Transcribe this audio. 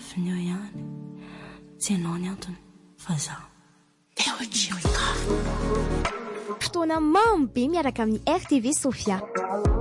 lafiny eo ihany tsy ianao ny antony fa zaho fotoana mamy be miaraka amin'ny RTV Sofia.